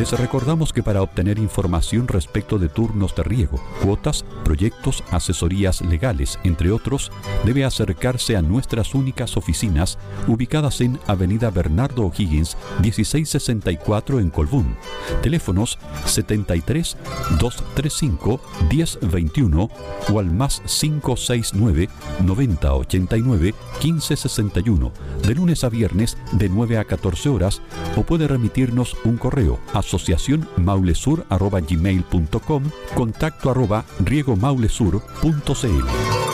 Les recordamos que para obtener información respecto de turnos de riego, cuotas, proyectos, asesorías legales, entre otros, debe acercarse a nuestras únicas oficinas ubicadas en Avenida Bernardo O'Higgins, 1664 en Colbún. Teléfonos 73 235 1021 o al más 569 90 89 15 61, de lunes a viernes de 9 a 14 horas, o puede remitirnos un correo asociacionmaulesur@gmail.com, contacto @riegomaulesur.cl.